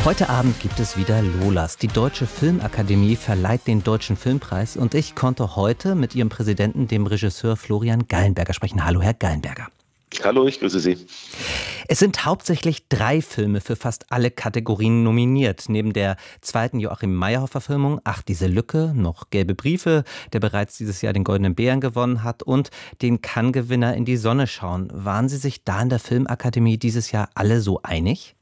Heute Abend gibt es wieder Lolas. Die Deutsche Filmakademie verleiht den Deutschen Filmpreis und ich konnte heute mit ihrem Präsidenten, dem Regisseur Florian Gallenberger, sprechen. Hallo, Herr Gallenberger. Hallo, ich grüße Sie. Es sind hauptsächlich 3 Filme für fast alle Kategorien nominiert. Neben der zweiten Joachim Meyerhoff-Verfilmung Ach, diese Lücke, noch Gelbe Briefe, der bereits dieses Jahr den Goldenen Bären gewonnen hat, und den Cannes-Gewinner In die Sonne schauen. Waren Sie sich da in der Filmakademie dieses Jahr alle so einig?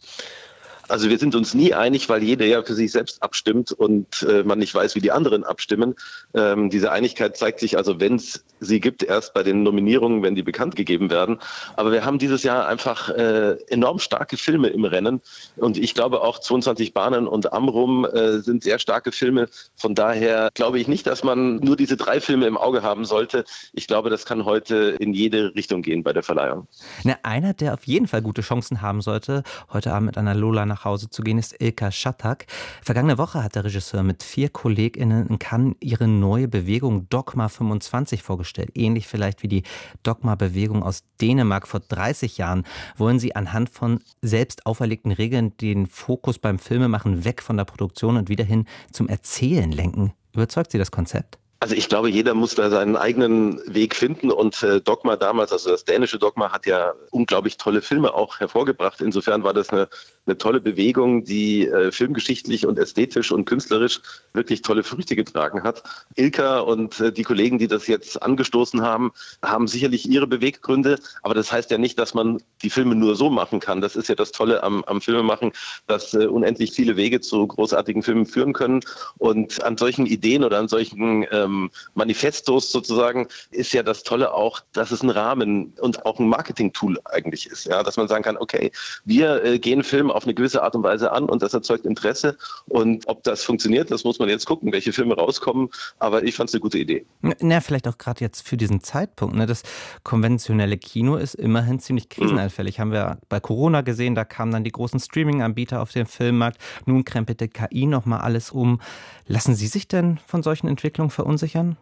Also wir sind uns nie einig, weil jeder ja für sich selbst abstimmt und man nicht weiß, wie die anderen abstimmen. Diese Einigkeit zeigt sich also, wenn es sie gibt, erst bei den Nominierungen, wenn die bekannt gegeben werden. Aber wir haben dieses Jahr einfach enorm starke Filme im Rennen. Und ich glaube auch 22 Bahnen und Amrum sind sehr starke Filme. Von daher glaube ich nicht, dass man nur diese 3 Filme im Auge haben sollte. Ich glaube, das kann heute in jede Richtung gehen bei der Verleihung. Einer, der auf jeden Fall gute Chancen haben sollte, heute Abend mit einer Lola nach Hause zu gehen, ist Ilka Schattak. Vergangene Woche hat der Regisseur mit 4 KollegInnen in Cannes ihre neue Bewegung Dogma 25 vorgestellt. Ähnlich vielleicht wie die Dogma-Bewegung aus Dänemark vor 30 Jahren wollen sie anhand von selbst auferlegten Regeln den Fokus beim Filmemachen weg von der Produktion und wieder hin zum Erzählen lenken. Überzeugt Sie das Konzept? Also ich glaube, jeder muss da seinen eigenen Weg finden und Dogma damals, also das dänische Dogma, hat ja unglaublich tolle Filme auch hervorgebracht. Insofern war das eine tolle Bewegung, die filmgeschichtlich und ästhetisch und künstlerisch wirklich tolle Früchte getragen hat. Ilka und die Kollegen, die das jetzt angestoßen haben, haben sicherlich ihre Beweggründe, aber das heißt ja nicht, dass man die Filme nur so machen kann. Das ist ja das Tolle am Filmemachen, dass unendlich viele Wege zu großartigen Filmen führen können, und an solchen Ideen oder an solchen Manifestos sozusagen ist ja das Tolle auch, dass es ein Rahmen und auch ein Marketing-Tool eigentlich ist. Ja, dass man sagen kann, okay, wir gehen Film auf eine gewisse Art und Weise an und das erzeugt Interesse, und ob das funktioniert, das muss man jetzt gucken, welche Filme rauskommen, aber ich fand es eine gute Idee. Vielleicht auch gerade jetzt für diesen Zeitpunkt. Das konventionelle Kino ist immerhin ziemlich krisenanfällig. Haben wir bei Corona gesehen, da kamen dann die großen Streaming-Anbieter auf den Filmmarkt. Nun krempelte KI nochmal alles um. Lassen Sie sich denn von solchen Entwicklungen verunsichern?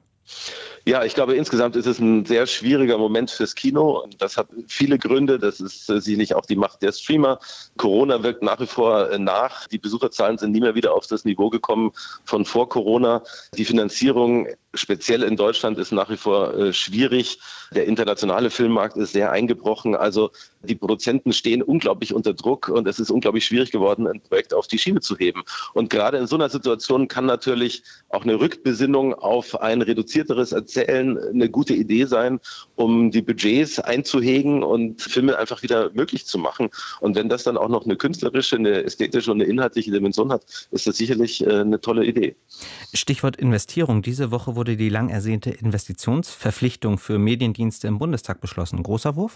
Ja, ich glaube, insgesamt ist es ein sehr schwieriger Moment fürs Kino. Das hat viele Gründe. Das ist sicherlich auch die Macht der Streamer. Corona wirkt nach wie vor nach. Die Besucherzahlen sind nie mehr wieder auf das Niveau gekommen von vor Corona. Die Finanzierung, speziell in Deutschland, ist nach wie vor schwierig. Der internationale Filmmarkt ist sehr eingebrochen. Also die Produzenten stehen unglaublich unter Druck und es ist unglaublich schwierig geworden, ein Projekt auf die Schiene zu heben. Und gerade in so einer Situation kann natürlich auch eine Rückbesinnung auf ein reduzierteres Erzählen eine gute Idee sein, um die Budgets einzuhegen und Filme einfach wieder möglich zu machen. Und wenn das dann auch noch eine künstlerische, eine ästhetische und eine inhaltliche Dimension hat, ist das sicherlich eine tolle Idee. Stichwort Investierung. Diese Woche wurde die lang ersehnte Investitionsverpflichtung für Mediendienste im Bundestag beschlossen. Großer Wurf?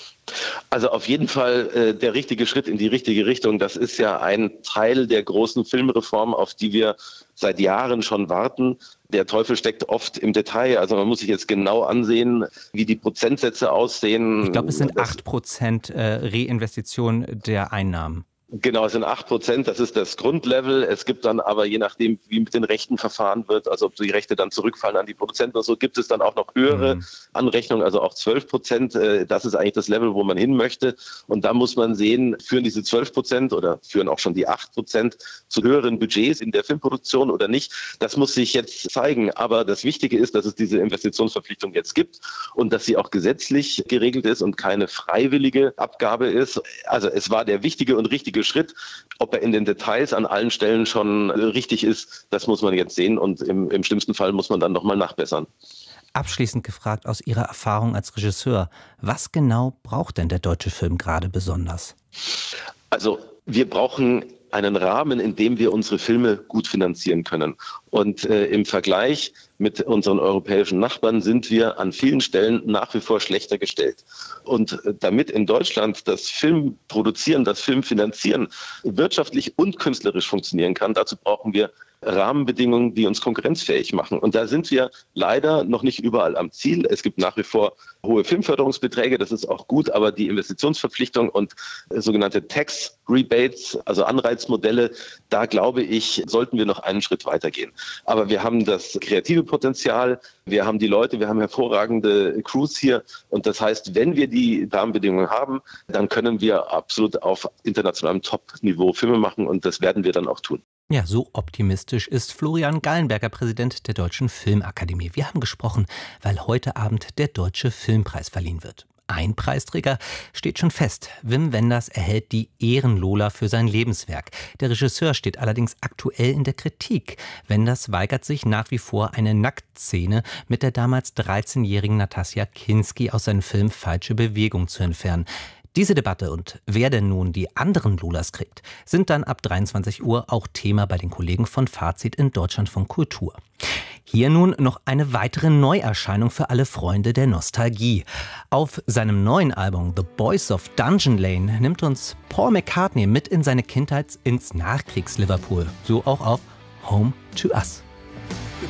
Also auf jeden Fall der richtige Schritt in die richtige Richtung. Das ist ja ein Teil der großen Filmreform, auf die wir seit Jahren schon warten. Der Teufel steckt oft im Detail. Also man muss sich jetzt genau ansehen, wie die Prozentsätze aussehen. Ich glaube, es sind 8% Reinvestition der Einnahmen. Genau, es sind 8%, das ist das Grundlevel. Es gibt dann aber, je nachdem, wie mit den Rechten verfahren wird, also ob die Rechte dann zurückfallen an die Produzenten oder so, gibt es dann auch noch höhere Anrechnungen, also auch 12%. Das ist eigentlich das Level, wo man hin möchte. Und da muss man sehen, führen diese 12% oder führen auch schon die 8% zu höheren Budgets in der Filmproduktion oder nicht. Das muss sich jetzt zeigen. Aber das Wichtige ist, dass es diese Investitionsverpflichtung jetzt gibt und dass sie auch gesetzlich geregelt ist und keine freiwillige Abgabe ist. Also es war der wichtige und richtige Schritt. Ob er in den Details an allen Stellen schon richtig ist, das muss man jetzt sehen, und im schlimmsten Fall muss man dann nochmal nachbessern. Abschließend gefragt, aus Ihrer Erfahrung als Regisseur, was genau braucht denn der deutsche Film gerade besonders? Also wir brauchen einen Rahmen, in dem wir unsere Filme gut finanzieren können. Und im Vergleich mit unseren europäischen Nachbarn sind wir an vielen Stellen nach wie vor schlechter gestellt. Und damit in Deutschland das Filmproduzieren, das Filmfinanzieren wirtschaftlich und künstlerisch funktionieren kann, dazu brauchen wir Rahmenbedingungen, die uns konkurrenzfähig machen. Und da sind wir leider noch nicht überall am Ziel. Es gibt nach wie vor hohe Filmförderungsbeträge, das ist auch gut, aber die Investitionsverpflichtung und sogenannte Tax Rebates, also Anreizmodelle, da glaube ich, sollten wir noch einen Schritt weitergehen. Aber wir haben das kreative Potenzial, wir haben die Leute, wir haben hervorragende Crews hier und das heißt, wenn wir die Rahmenbedingungen haben, dann können wir absolut auf internationalem Top-Niveau Filme machen und das werden wir dann auch tun. Ja, so optimistisch ist Florian Gallenberger, Präsident der Deutschen Filmakademie. Wir haben gesprochen, weil heute Abend der Deutsche Filmpreis verliehen wird. Ein Preisträger steht schon fest. Wim Wenders erhält die Ehrenlola für sein Lebenswerk. Der Regisseur steht allerdings aktuell in der Kritik. Wenders weigert sich nach wie vor, eine Nacktszene mit der damals 13-jährigen Natasja Kinski aus seinem Film Falsche Bewegung zu entfernen. Diese Debatte und wer denn nun die anderen Lolas kriegt, sind dann ab 23 Uhr auch Thema bei den Kollegen von Fazit in Deutschlandfunk Kultur. Hier nun noch eine weitere Neuerscheinung für alle Freunde der Nostalgie. Auf seinem neuen Album The Boys of Dungeon Lane nimmt uns Paul McCartney mit in seine Kindheit ins Nachkriegs-Liverpool. So auch auf Home to Us.